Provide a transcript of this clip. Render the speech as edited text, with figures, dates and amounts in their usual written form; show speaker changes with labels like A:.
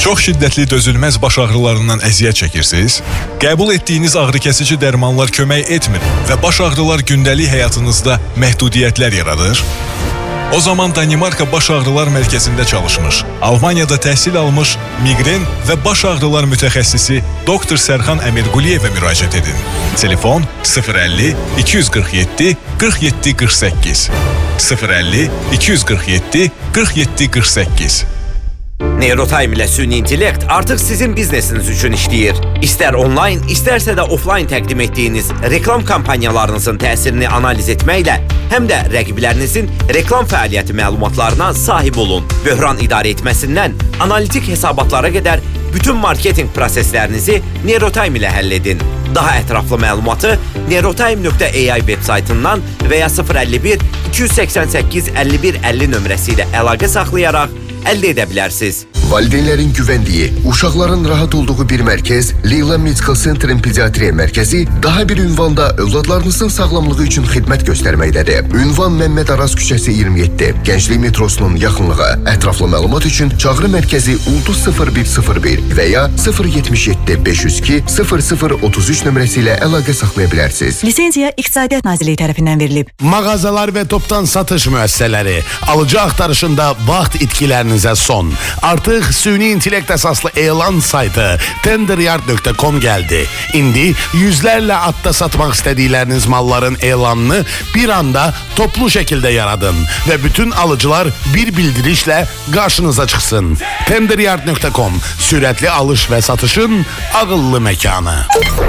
A: Çox şiddətli dözülməz baş ağrılarından əziyyət çəkirsiniz? Qəbul etdiyiniz ağrıkəsici dərmanlar kömək etmir və baş ağrılar gündəlik həyatınızda məhdudiyyətlər yaradır? O zaman Danimarka Baş Ağrılar Mərkəzində çalışmış, Almaniyada təhsil almış miqren və baş ağrılar mütəxəssisi Dr. Sərxan Əmirquliyevə müraciət edin. Telefon 050 247 47 48 050 247 47 48.
B: Neurotime ilə süni intellekt artıq sizin biznesiniz üçün işləyir. İstər onlayn, istərsə də offlayn təqdim etdiyiniz reklam kampanyalarınızın təsirini analiz etməklə həm də rəqiblərinizin reklam fəaliyyəti məlumatlarına sahib olun. Böhran idarə etməsindən analitik hesabatlara qədər bütün marketinq proseslərinizi Neurotime ilə həll edin. Daha ətraflı məlumatı neurotime.ai veb-saytından və ya 051 288 51 50 nömrəsi ilə əlaqə saxlayaraq əldə edə bilərsiniz.
C: Valideynlərin güvəndiyi, uşaqların rahat olduğu bir mərkəz, Leyla Medical Center'ın pediatriya mərkəzi daha bir ünvanda övladlarınızın sağlamlığı üçün xidmət göstərməkdədir. Ünvan Məmməd Araz küçəsi 27, Gənclik metrosunun yaxınlığı. Ətraflı məlumat üçün çağrı mərkəzi Ulduz 0101 və ya 077 502 0033 nömrəsi ilə əlaqə saxlaya bilərsiniz.
D: Lisenziya İqtisadiyyat Nazirliyi tərəfindən verilib.
E: Mağazalar və toptan satış müəssisələri, alıcı axtarışında vaxt itkilərinizə son. Artıq süni intellekt əsaslı elan saytı tenderyard.com gəldi. İndi yüzlərlə adda satmaq istədikləriniz malların elanını bir anda toplu şəkildə yaradın və bütün alıcılar bir bildirişlə qarşınıza çıxsın. Tenderyard.com, sürətli alış və satışın ağıllı məkanı.